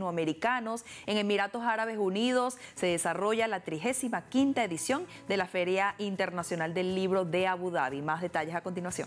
latinoamericanos. En Emiratos Árabes Unidos se desarrolla la 35ª edición de la Feria Internacional del Libro de Abu Dhabi. Más detalles a continuación.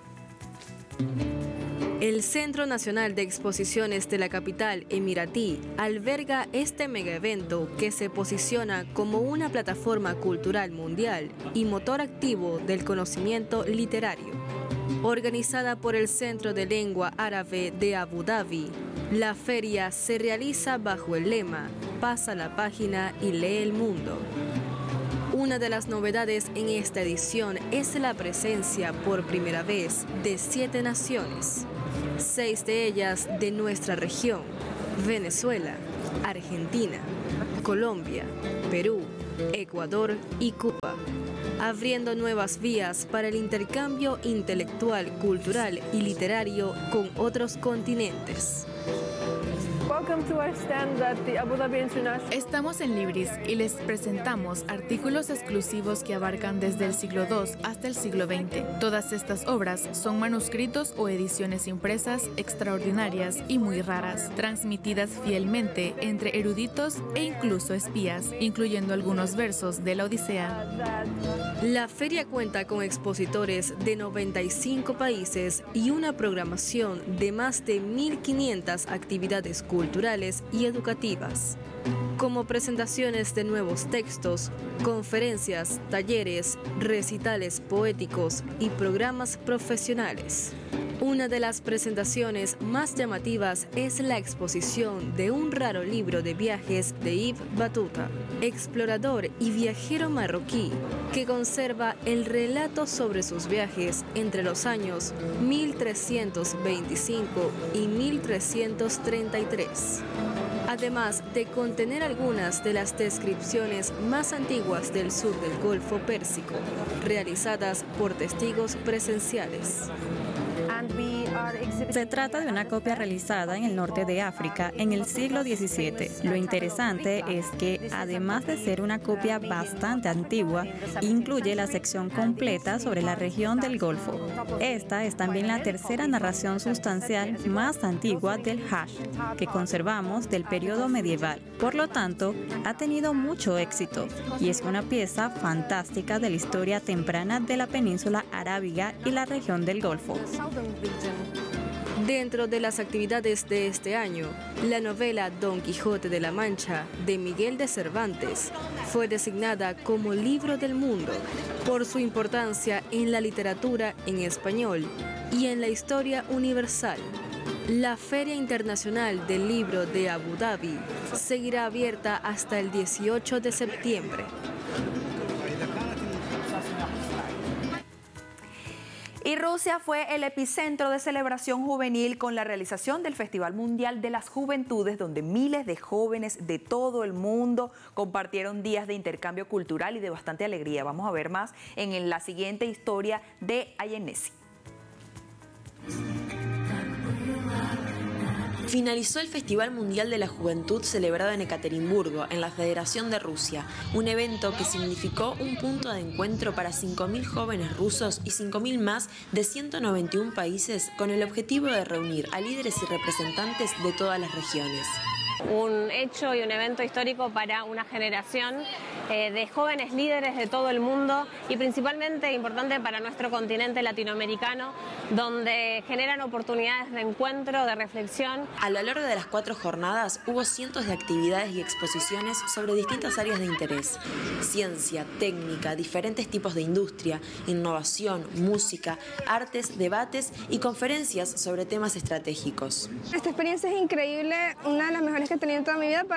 El Centro Nacional de Exposiciones de la capital emiratí alberga este megaevento que se posiciona como una plataforma cultural mundial y motor activo del conocimiento literario. Organizada por el Centro de Lengua Árabe de Abu Dhabi, la feria se realiza bajo el lema "Pasa la página y lee el mundo". Una de las novedades en esta edición es la presencia por primera vez de 7 naciones, 6 de ellas de nuestra región: Venezuela, Argentina, Colombia, Perú, Ecuador y Cuba, abriendo nuevas vías para el intercambio intelectual, cultural y literario con otros continentes. Estamos en Libris y les presentamos artículos exclusivos que abarcan desde el siglo II hasta el siglo XX. Todas estas obras son manuscritos o ediciones impresas extraordinarias y muy raras, transmitidas fielmente entre eruditos e incluso espías, incluyendo algunos versos de la Odisea. La feria cuenta con expositores de 95 países y una programación de más de 1.500 actividades culturales y educativas, como presentaciones de nuevos textos, conferencias, talleres, recitales poéticos y programas profesionales. Una de las presentaciones más llamativas es la exposición de un raro libro de viajes de Ibn Battuta, explorador y viajero marroquí, que conserva el relato sobre sus viajes entre los años 1325 y 1333. Además de contener algunas de las descripciones más antiguas del sur del Golfo Pérsico, realizadas por testigos presenciales. Se trata de una copia realizada en el norte de África en el siglo XVII. Lo interesante es que, además de ser una copia bastante antigua, incluye la sección completa sobre la región del Golfo. Esta es también la tercera narración sustancial más antigua del Hajj que conservamos del periodo medieval. Por lo tanto, ha tenido mucho éxito y es una pieza fantástica de la historia temprana de la península arábiga y la región del Golfo. Dentro de las actividades de este año, la novela Don Quijote de la Mancha de Miguel de Cervantes fue designada como Libro del Mundo por su importancia en la literatura en español y en la historia universal. La Feria Internacional del Libro de Abu Dhabi seguirá abierta hasta el 18 de septiembre. Y Rusia fue el epicentro de celebración juvenil con la realización del Festival Mundial de las Juventudes, donde miles de jóvenes de todo el mundo compartieron días de intercambio cultural y de bastante alegría. Vamos a ver más en la siguiente historia de Ayenesi. Finalizó el Festival Mundial de la Juventud celebrado en Ekaterimburgo, en la Federación de Rusia, un evento que significó un punto de encuentro para 5.000 jóvenes rusos y 5.000 más de 191 países con el objetivo de reunir a líderes y representantes de todas las regiones. Un hecho y un evento histórico para una generación de jóvenes líderes de todo el mundo y principalmente importante para nuestro continente latinoamericano, donde generan oportunidades de encuentro, de reflexión. A lo largo de las 4 jornadas hubo cientos de actividades y exposiciones sobre distintas áreas de interés: ciencia, técnica, diferentes tipos de industria, innovación, música, artes, debates y conferencias sobre temas estratégicos. Esta experiencia es increíble, una de las mejores que he tenido en toda mi vida.